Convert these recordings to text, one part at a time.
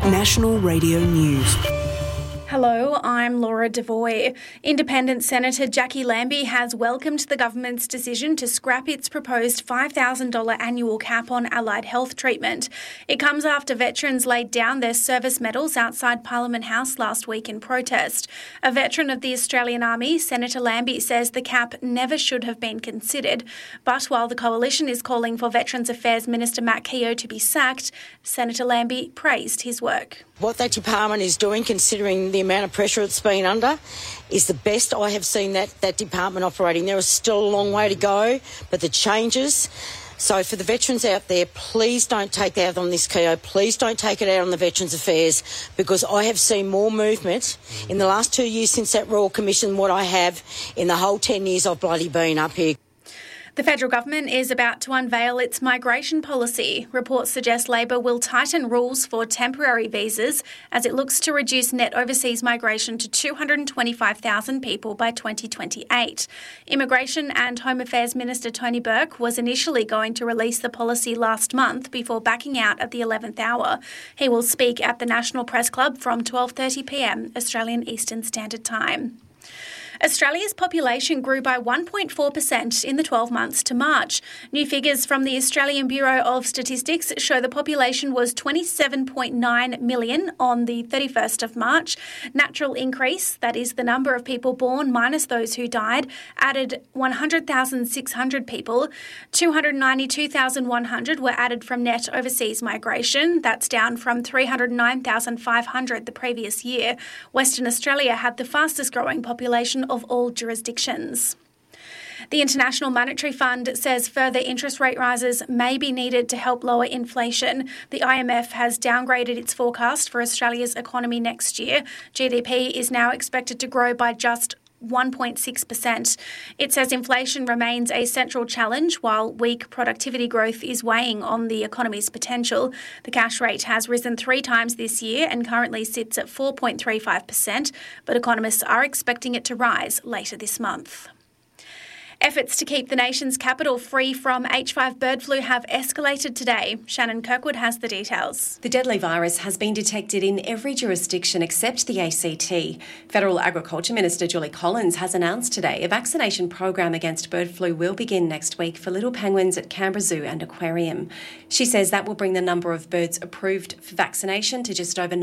National Radio News. Hello, I'm Laura Devoy. Independent Senator Jackie Lambie has welcomed the government's decision to scrap its proposed $5,000 annual cap on allied health treatment. It comes after veterans laid down their service medals outside Parliament House last week in protest. A veteran of the Australian Army, Senator Lambie says the cap never should have been considered. But while the Coalition is calling for Veterans Affairs Minister Matt Keogh to be sacked, Senator Lambie praised his work. What that department is doing, considering the amount of pressure it's been under, is the best I have seen that department operating. There is still a long way to go, but the changes. So for the veterans out there, please don't take it out on this Keogh. Please don't take it out on the Veterans Affairs, because I have seen more movement in the last 2 years since that Royal Commission than what I have in the whole 10 years I've bloody been up here. The federal government is about to unveil its migration policy. Reports suggest Labor will tighten rules for temporary visas as it looks to reduce net overseas migration to 225,000 people by 2028. Immigration and Home Affairs Minister Tony Burke was initially going to release the policy last month before backing out at the 11th hour. He will speak at the National Press Club from 12:30pm Australian Eastern Standard Time. Australia's population grew by 1.4% in the 12 months to March. New figures from the Australian Bureau of Statistics show the population was 27.9 million on the 31st of March. Natural increase, that is the number of people born minus those who died, added 100,600 people. 292,100 were added from net overseas migration. That's down from 309,500 the previous year. Western Australia had the fastest growing population of all jurisdictions. The International Monetary Fund says further interest rate rises may be needed to help lower inflation. The IMF has downgraded its forecast for Australia's economy next year. GDP is now expected to grow by just 1.6%. It says inflation remains a central challenge while weak productivity growth is weighing on the economy's potential. The cash rate has risen 3 times this year and currently sits at 4.35%, but economists are expecting it to rise later this month. Efforts to keep the nation's capital free from H5 bird flu have escalated today. Shannon Kirkwood has the details. The deadly virus has been detected in every jurisdiction except the ACT. Federal Agriculture Minister Julie Collins has announced today a vaccination program against bird flu will begin next week for little penguins at Canberra Zoo and Aquarium. She says that will bring the number of birds approved for vaccination to just over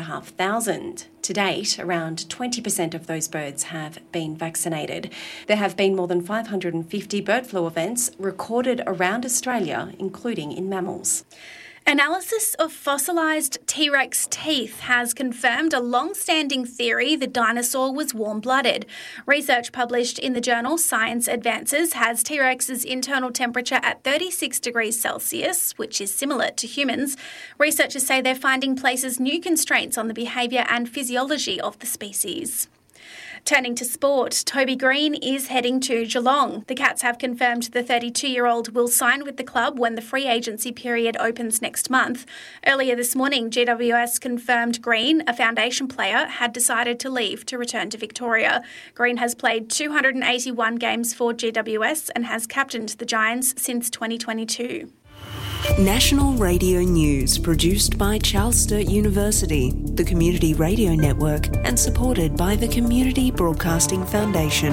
9,500. To date, around 20% of those birds have been vaccinated. There have been more than 550 bird flu events recorded around Australia, including in mammals. Analysis of fossilised T-Rex teeth has confirmed a long-standing theory the dinosaur was warm-blooded. Research published in the journal Science Advances has T-Rex's internal temperature at 36 degrees Celsius, which is similar to humans. Researchers say their finding places new constraints on the behaviour and physiology of the species. Turning to sport, Toby Green is heading to Geelong. The Cats have confirmed the 32-year-old will sign with the club when the free agency period opens next month. Earlier this morning, GWS confirmed Green, a foundation player, had decided to leave to return to Victoria. Green has played 281 games for GWS and has captained the Giants since 2022. National Radio News, produced by Charles Sturt University, the Community Radio Network, and supported by the Community Broadcasting Foundation.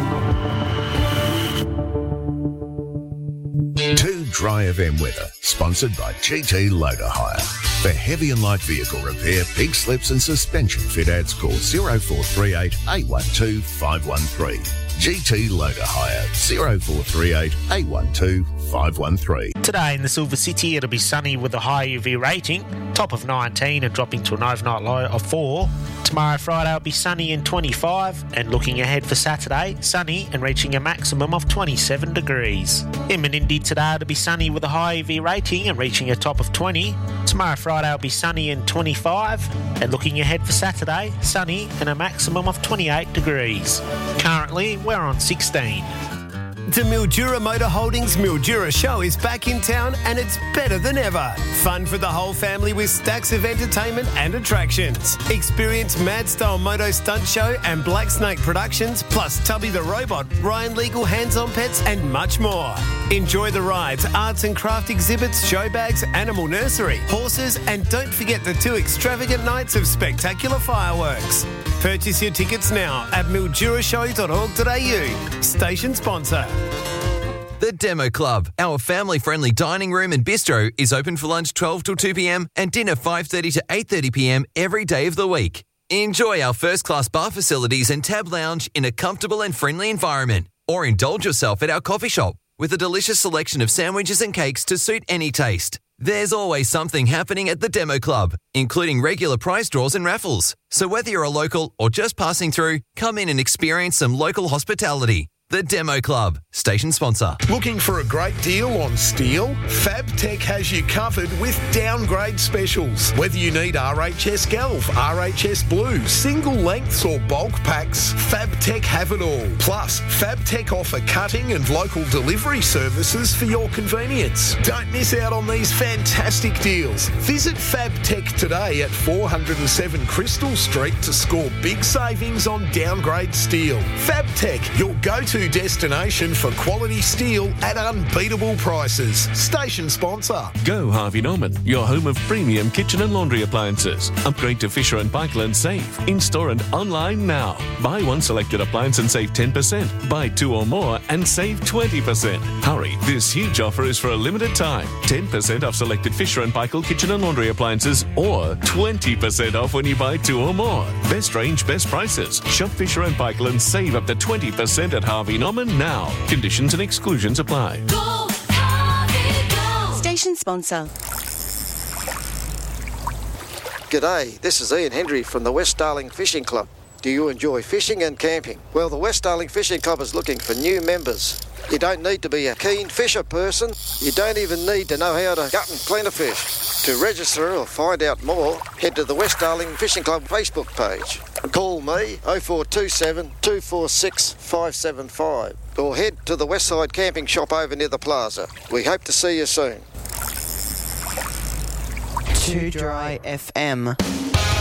2 Dry FM weather, sponsored by GT Loader Hire. For heavy and light vehicle repair, pig slips and suspension fit outs, call 0438 812 513. GT Loader Hire, 0438 812 513. Today in the Silver City, it'll be sunny with a high UV rating, top of 19 and dropping to an overnight low of 4. Tomorrow, Friday, will be sunny and 25, and looking ahead for Saturday, sunny and reaching a maximum of 27 degrees. In Menindee today, it'll be sunny with a high UV rating and reaching a top of 20. Tomorrow, Friday, will be sunny and 25, and looking ahead for Saturday, sunny and a maximum of 28 degrees. Currently, we're on 16. The Mildura Motor Holdings Mildura Show is back in town and it's better than ever. Fun for the whole family with stacks of entertainment and attractions. Experience Mad Style Moto Stunt Show and Black Snake Productions, plus Tubby the Robot, Ryan Legal Hands-On Pets and much more. Enjoy the rides, arts and craft exhibits, show bags, animal nursery, horses, and don't forget the 2 extravagant nights of spectacular fireworks. Purchase your tickets now at mildurashow.org.au. Station sponsor. The Demo Club, our family-friendly dining room and bistro, is open for lunch 12 till 2 p.m. and dinner 5:30 to 8:30 p.m. every day of the week. Enjoy our first-class bar facilities and tab lounge in a comfortable and friendly environment. Or indulge yourself at our coffee shop with a delicious selection of sandwiches and cakes to suit any taste. There's always something happening at the Demo Club, including regular prize draws and raffles. So whether you're a local or just passing through, come in and experience some local hospitality. The Demo Club, station sponsor. Looking for a great deal on steel? FabTech has you covered with downgrade specials. Whether you need RHS Galv, RHS Blue, single lengths or bulk packs, FabTech have it all. Plus, FabTech offer cutting and local delivery services for your convenience. Don't miss out on these fantastic deals. Visit FabTech today at 407 Crystal Street to score big savings on downgrade steel. FabTech, your go-to destination for quality steel at unbeatable prices. Station sponsor. Go Harvey Norman, your home of premium kitchen and laundry appliances. Upgrade to Fisher & Paykel and save. In-store and online now. Buy one selected appliance and save 10%. Buy 2 or more and save 20%. Hurry, this huge offer is for a limited time. 10% off selected Fisher & Paykel kitchen and laundry appliances, or 20% off when you buy 2 or more. Best range, best prices. Shop Fisher & Paykel and save up to 20% at Harvey Norman now. Conditions and exclusions apply. Go, Harvey, go. Station sponsor. G'day, this is Ian Hendry from the West Darling Fishing Club. Do you enjoy fishing and camping? Well, the West Darling Fishing Club is looking for new members. You don't need to be a keen fisher person. You don't even need to know how to gut and clean a fish. To register or find out more, head to the West Darling Fishing Club Facebook page. Call me 0427 246 575 or head to the Westside Camping Shop over near the plaza. We hope to see you soon. Too Dry FM.